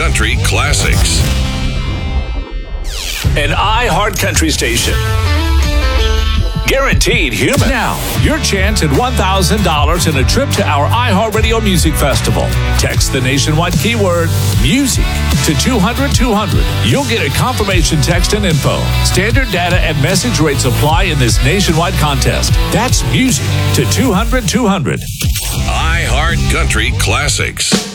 Country Classics. An iHeart Country station. Guaranteed human. Now, your chance at $1,000 and a trip to our iHeartRadio Music Festival. Text the nationwide keyword music to 200-200. You'll get a confirmation text and info. Standard data and message rates apply in this nationwide contest. That's music to 200-200. iHeart Country Classics.